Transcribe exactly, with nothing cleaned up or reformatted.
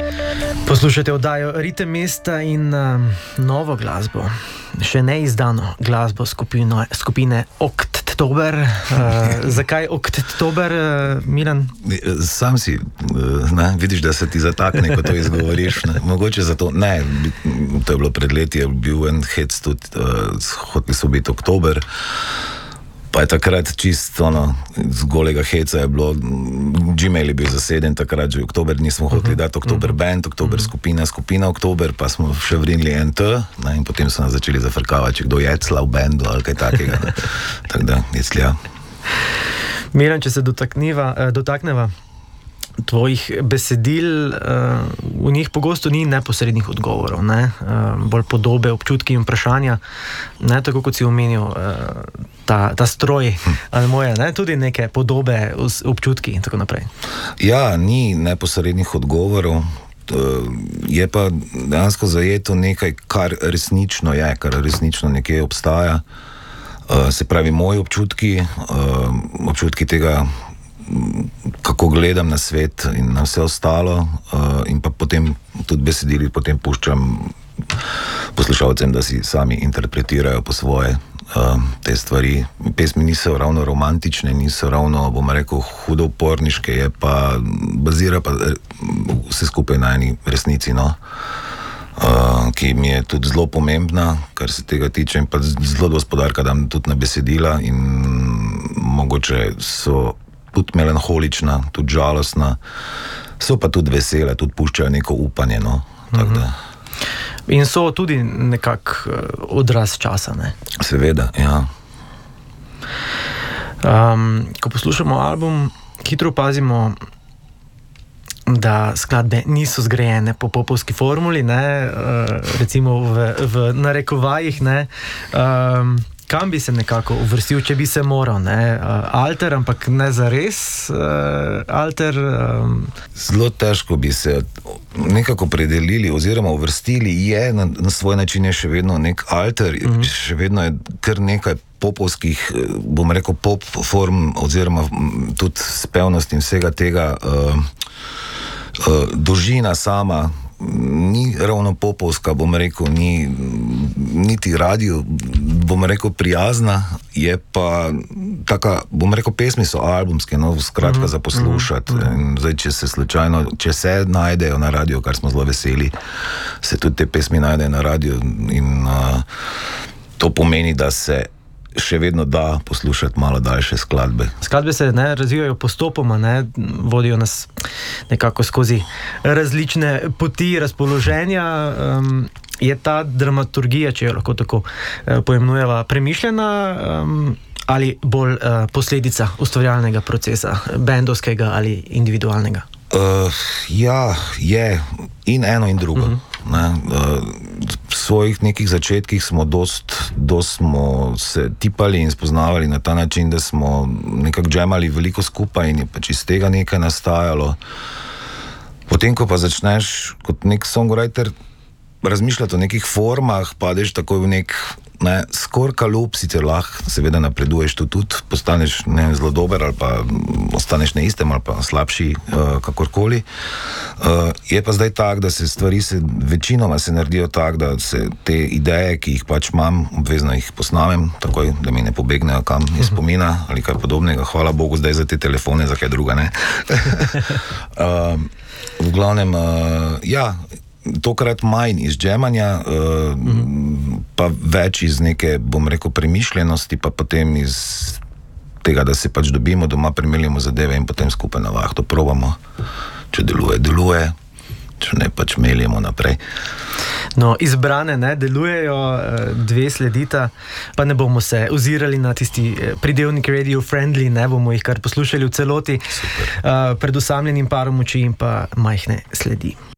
Poslušajte oddajo Ritem mesta in um, novo glasbo, še ne izdano glasbo skupino, skupine Oktober. Uh, zakaj Oktober, uh, Milan? Sam si, ne, vidiš, da se ti zatakne, ko to izgovoriš. Ne. Mogoče zato, ne, to je bilo pred leti, je bil en hec tudi, uh, hoteli so biti Oktober. Pa je takrat čisto ono, z golega heca je bilo, Gmail je bil zaseden takrat, že Oktober nismo hoteli uh-huh. dati Oktober uh-huh. band, Oktober uh-huh. skupina, skupina Oktober, pa smo še vrinili en T, ne, in potem so nas začeli zafrkavati, če kdo jecla v bandu ali kaj takega. Tako da, jeclja. Miran, če se dotakniva, eh, dotakneva tvojih besedil, uh, v njih pogosto ni neposrednih odgovorov, ne? Uh, bolj podobe, občutki in vprašanja, ne? Tako kot si omenil, uh, ta, ta stroj, ali moje, ne? Tudi neke podobe, občutki in tako naprej. Ja, ni neposrednih odgovorov, uh, je pa dejansko zajeto nekaj, kar resnično je, kar resnično nekje obstaja. Uh, se pravi, moji občutki, uh, občutki tega, kako gledam na svet in na vse ostalo, uh, in pa potem tudi besedili potem puščam poslušalcem, da si sami interpretirajo po svoje uh, te stvari. Pesmi niso ravno romantične, niso ravno, bom rekel, hudo uporniške, je pa bazira pa vse skupaj na eni resnici, no. Uh, ki mi je tudi zelo pomembna, kar se tega tiče, in pa zelo dosti poudarka dam tudi na besedila in mogoče so tudi melanholična, tudi žalostna, so pa tudi vesele, tudi puščajo neko upanje, no. Tak da. In so tudi nekak odraz časa, ne? Seveda, ja. Um, ko poslušamo album, hitro opazimo, da skladbe niso zgrajene po popovski formuli, ne, uh, recimo v, v narekovajih, ne, um, kam bi se nekako uvrstil, če bi se moral, ne? Alter, ampak ne zares uh, alter. Um... Zelo težko bi se nekako predelili oziroma uvrstili, je na, na svoj način je še vedno nek alter, uh-huh. še vedno je kar nekaj popovskih, bom rekel, pop form oziroma tudi spevnost in vsega tega, uh, uh, dolžina sama ni ravno popovska, bom rekel, ni niti radio, bom rekel, prijazna, je pa taka, bom rekel, pesmi so albumske, no, skratka mm-hmm. za poslušati. Mm-hmm. In zdaj, če se slučajno, če se najdejo na radio, kar smo zelo veseli, se tudi te pesmi najdejo na radio in uh, to pomeni, da se še vedno da poslušati malo daljše skladbe. Skladbe se ne razvijajo postopoma, ne, vodijo nas nekako skozi različne poti razpoloženja. Um, je ta dramaturgija, če jo lahko tako uh, pojmenujeva, premišljena um, ali bolj uh, posledica ustvarjalnega procesa, bendovskega ali individualnega? Uh, ja, je in eno in drugo. Uh-huh. Ne, uh, v svojih nekih začetkih smo dost, dost smo se tipali in spoznavali na ta način, da smo nekako džemali veliko skupaj in je pač iz tega nekaj nastajalo. Potem, ko pa začneš kot nek songwriter razmišljati o nekih formah, padeš takoj v nek ne, skoraj kalup, sicer lahko seveda napreduješ tu tudi, postaneš ne, zelo dober ali pa ostaneš na istem ali pa slabši, uh, kakorkoli. Uh, je pa zdaj tak, da se stvari se večinoma se naredijo tak, da se te ideje, ki jih pač imam, obvezno jih posnamem, takoj, da mi ne pobegnejo kam iz spomina ali kaj podobnega. Hvala Bogu zdaj za te telefone, za kaj druga, ne. uh, v glavnem, uh, ja, tokrat manj iz džemanja, uh, mm-hmm. pa več iz neke, bom rekel, premišljenosti, pa potem iz tega, da se pač dobimo doma, primeljamo zadeve in potem skupaj na vahto probamo. Če deluje, deluje, če ne, pač meljemo naprej. No, izbrane ne, delujejo, dve sledita, pa ne bomo se ozirali na tisti pridevnik radio friendly, ne bomo jih kar poslušali v celoti. Uh, pred osamljenim parom oči in pa majhne sledi.